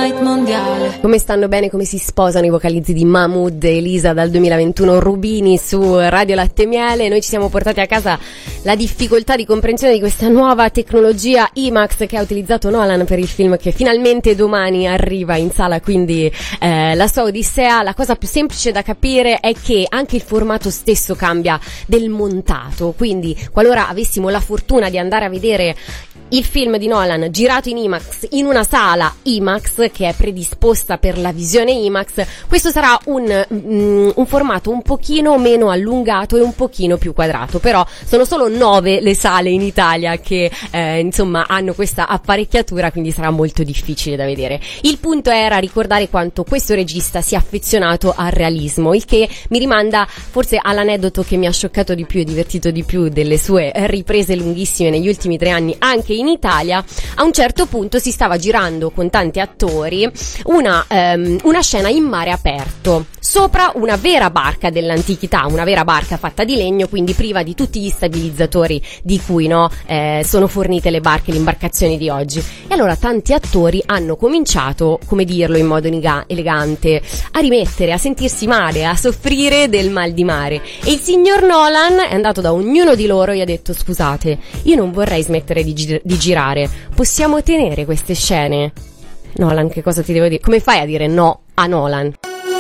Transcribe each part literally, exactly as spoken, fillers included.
fight mondiale. Come stanno bene, come si sposano i vocalizzi di Mahmood e Elisa dal duemilaventuno, Rubini su Radio Latte Miele. Noi ci siamo portati a casa la difficoltà di comprensione di questa nuova tecnologia IMAX che ha utilizzato Nolan per il film che finalmente domani arriva in sala, quindi eh, la sua Odissea. La cosa più semplice da capire è che anche il formato stesso cambia del montato, quindi qualora avessimo la fortuna di andare a vedere il film di Nolan girato in IMAX in una sala IMAX che è predisposta per la visione IMAX, questo sarà un, um, un formato un pochino meno allungato e un pochino più quadrato. Però sono solo nove le sale in Italia che eh, insomma hanno questa apparecchiatura, quindi sarà molto difficile da vedere. Il punto era ricordare quanto questo regista sia affezionato al realismo, il che mi rimanda forse all'aneddoto che mi ha scioccato di più e divertito di più delle sue riprese lunghissime negli ultimi tre anni anche in Italia. A un certo punto si stava girando con tanti attori una, um, una scena in mare aperto sopra una vera barca dell'antichità, una vera barca fatta di legno, quindi priva di tutti gli stabilizzatori di cui no, eh, sono fornite le barche, le imbarcazioni di oggi. E allora tanti attori hanno cominciato, come dirlo in modo ega- elegante, a rimettere, a sentirsi male, a soffrire del mal di mare. E il signor Nolan è andato da ognuno di loro e gli ha detto: scusate, io non vorrei smettere di, gi- di girare, possiamo tenere queste scene? Nolan, che cosa ti devo dire? Come fai a dire no a Nolan?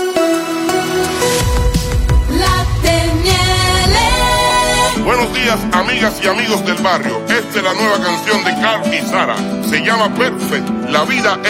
Buenos días, amigas y amigos del barrio. Esta es la nueva canción de Carl y Sara. Se llama Perfect. La vida es